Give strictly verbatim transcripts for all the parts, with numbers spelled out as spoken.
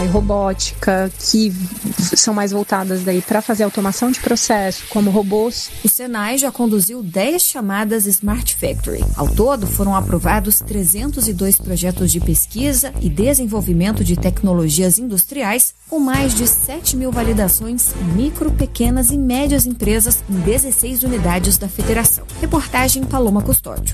robótica, que são mais voltadas daí para fazer automação de processo, como robôs. O Senai já conduziu dez chamadas Smart Factory. Ao todo, foram aprovados trezentos e dois projetos de pesquisa e desenvolvimento de tecnologias industriais, com mais de sete mil validações em micro, pequenas e médias empresas em dezesseis unidades da federação. Reportagem Paloma Custódio.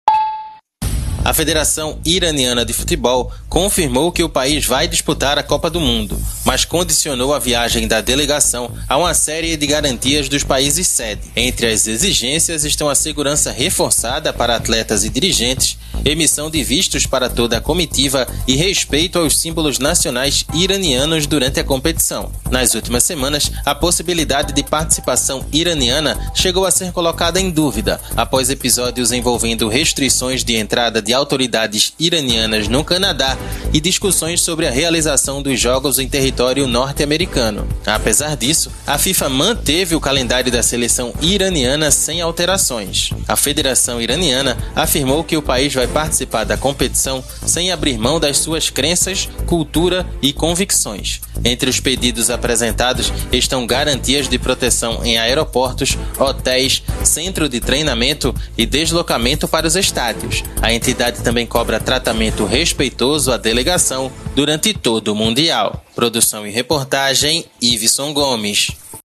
A Federação Iraniana de Futebol confirmou que o país vai disputar a Copa do Mundo, mas condicionou a viagem da delegação a uma série de garantias dos países sede. Entre as exigências estão a segurança reforçada para atletas e dirigentes, emissão de vistos para toda a comitiva e respeito aos símbolos nacionais iranianos durante a competição. Nas últimas semanas, a possibilidade de participação iraniana chegou a ser colocada em dúvida após episódios envolvendo restrições de entrada de autoridades iranianas no Canadá e discussões sobre a realização dos jogos em território norte-americano. Apesar disso, a FIFA manteve o calendário da seleção iraniana sem alterações. A Federação Iraniana afirmou que o país vai participar da competição sem abrir mão das suas crenças, cultura e convicções. Entre os pedidos apresentados estão garantias de proteção em aeroportos, hotéis, centro de treinamento e deslocamento para os estádios. A entidade também cobra tratamento respeitoso à delegação durante todo o Mundial. Produção e reportagem, Iveson Gomes.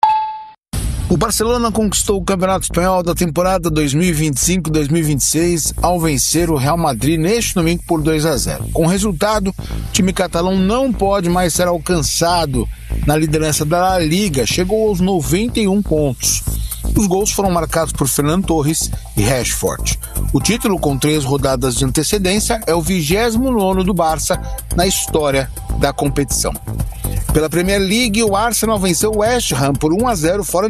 O Barcelona conquistou o Campeonato Espanhol da temporada dois mil e vinte e cinco dois mil e vinte e seis ao vencer o Real Madrid neste domingo por dois a zero. Com o resultado, o time catalão não pode mais ser alcançado na liderança da La Liga, chegou aos noventa e um pontos. Os gols foram marcados por Ferran Torres e Rashford. O título, com três rodadas de antecedência, é o vigésimo nono do Barça na história da competição. Pela Premier League, o Arsenal venceu o West Ham por um a zero fora